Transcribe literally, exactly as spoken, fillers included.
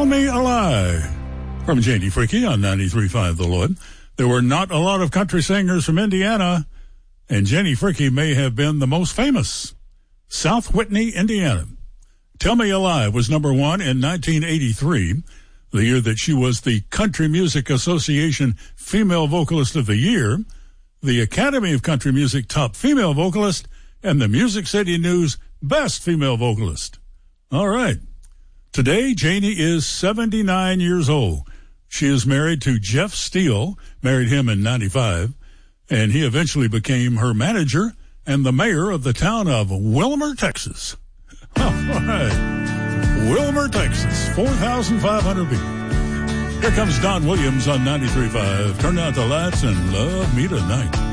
Tell Me a Lie from Janie Freaky on ninety-three point five The Lloyd. There were not a lot of country singers from Indiana, and Janie Freaky may have been the most famous. South Whitney, Indiana. Tell Me a Lie was number one in nineteen eighty-three, the year that she was the Country Music Association Female Vocalist of the Year, the Academy of Country Music Top Female Vocalist, and the Music City News Best Female Vocalist. All right. Today, Janie is seventy-nine years old. She is married to Jeff Steele, married him in ninety-five, and he eventually became her manager and the mayor of the town of Wilmer, Texas. All right. Wilmer, Texas, four thousand five hundred people. Here comes Don Williams on ninety-three point five. Turn out the lights and love me tonight.